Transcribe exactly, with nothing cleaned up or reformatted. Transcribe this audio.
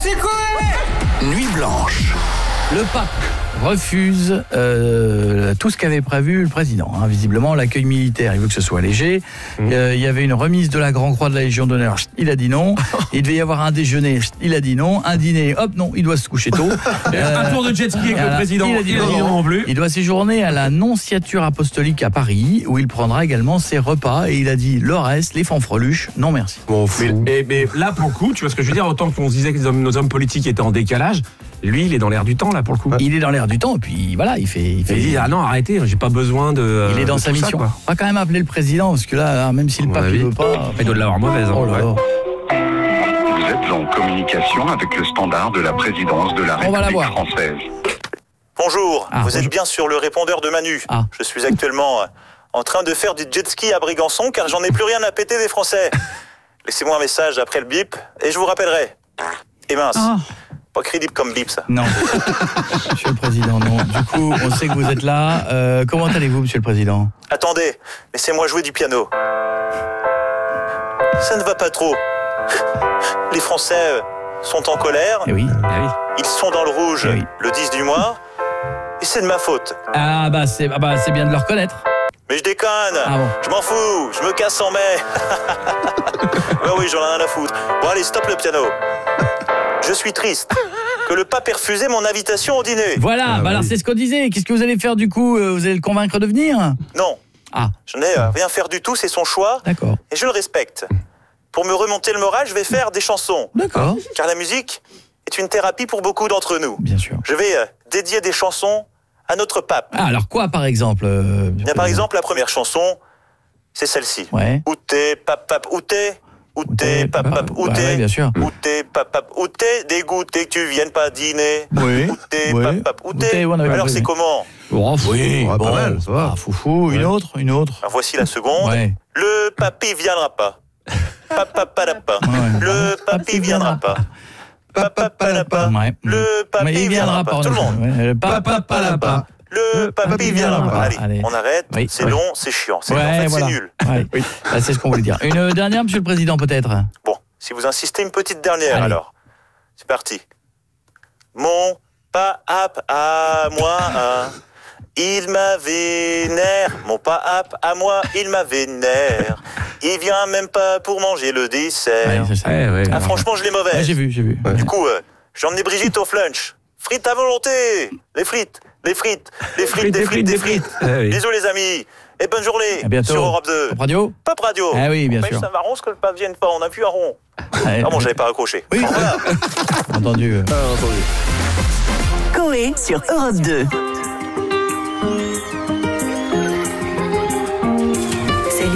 C'est quoi? Nuit blanche. Le pape refuse euh, tout ce qu'avait prévu le président. Hein. Visiblement, l'accueil militaire, il veut que ce soit léger. Mmh. Euh, il y avait une remise de la Grand Croix de la Légion d'honneur. Il a dit non. Il devait y avoir un déjeuner. Il a dit non. Un dîner. Hop, non, il doit se coucher tôt. euh, un tour de jet ski avec le président. Il a dit, il a dit non, non plus. Il doit séjourner à la Nonciature apostolique à Paris, où il prendra également ses repas. Et il a dit le reste, les fanfreluches, non merci. Bon, mais, mais, mais là, pour le coup, tu vois ce que je veux dire, autant qu'on se disait que nos hommes, nos hommes politiques étaient en décalage, lui, il est dans l'air du temps, là, pour le coup. Il est dans l'air du temps, et puis voilà, il fait... Il, fait... il dit, ah non, arrêtez, j'ai pas besoin de... Il est dans sa mission. Ça, on va quand même appeler le président, parce que là, même si le pape ne veut pas... Il doit de l'avoir mauvaise. Hein, oh là là. Vous êtes en communication avec le standard de la présidence de la République française. Bonjour, ah, vous bonjour. êtes bien sur le répondeur de Manu. Ah. Je suis actuellement en train de faire du jet ski à Brégançon, car j'en ai plus rien à péter des Français. Laissez-moi un message après le bip, et je vous rappellerai. Et mince. Ah. Pas crédible comme bip, ça. Non. Monsieur le Président, non. Du coup, on sait que vous êtes là. Euh, comment allez-vous, Monsieur le Président ? Attendez, laissez-moi jouer du piano. Ça ne va pas trop. Les Français sont en colère. Eh oui. Eh oui. Ils sont dans le rouge eh oui. le dix du mois. Et c'est de ma faute. Ah bah c'est, ah bah, c'est bien de le reconnaître. Mais je déconne. Ah bon. Je m'en fous. Je me casse en mai. Bah oui, j'en ai rien à foutre. Bon allez, stop le piano. Je suis triste que le pape ait refusé mon invitation au dîner. Voilà, ah, bah oui. Alors c'est ce qu'on disait. Qu'est-ce que vous allez faire du coup ? Vous allez le convaincre de venir ? Non. Ah. Je n'ai euh, rien faire du tout, c'est son choix. D'accord. Et je le respecte. Pour me remonter le moral, je vais faire des chansons. D'accord. Car la musique est une thérapie pour beaucoup d'entre nous. Bien sûr. Je vais euh, dédier des chansons à notre pape. Ah, alors quoi par exemple euh, Il y a par exemple la première chanson, c'est celle-ci. Ouais. Où t'es, pape, pape, où t'es ? Où t'es, pape, pape, où t'es ? Ouais, bien sûr. Où t'es, pape, pape, où t'es ? Dégoûté que tu viennes pas dîner. Oui. Où t'es, oui. pape, pape, où t'es ? Ouais, alors c'est comment ? Oh, oui, ouais, bon, pas mal, ça va. Ah, foufou, ouais. Une autre, une autre. Alors voici la seconde. Ouais. Le papy viendra pas. Papapalapa. Ouais. Le papy viendra pas. Papapalapa. Ouais. Le papy viendra pas. Tout le monde. Ouais. Le papapalapa. Le papy viendra pas. Allez, Allez. on arrête. Oui. C'est Oui. long, c'est chiant. C'est, ouais, en fait, voilà. c'est nul. Ouais. Oui. Bah, c'est ce qu'on voulait dire. Une dernière, Monsieur le Président, peut-être. Bon, si vous insistez, une petite dernière. Allez. Alors. C'est parti. Mon pape à moi, hein, il m'a vénère. Mon pape à moi, il m'a vénère. Il vient même pas pour manger le dessert. Ouais, c'est ça. Ouais, ouais, ah, franchement, je l'ai mauvaise. Ouais, j'ai vu, j'ai vu. Ouais. Du coup, euh, j'ai emmené Brigitte au flunch. Frites à volonté. Les frites, les frites, les frites, des frites, des frites. Ah, oui. Bisous les amis. Et bonne journée. À bientôt. Sur Europe deux. Pop Radio. Pop Radio. Ah oui, bien Même sûr. ça m'arrange que le pape vienne pas. On a pu un rond. Ouais. Ah bon, j'avais pas raccroché. Oui. Voilà. Entendu. Ah, entendu. Coé sur Europe deux.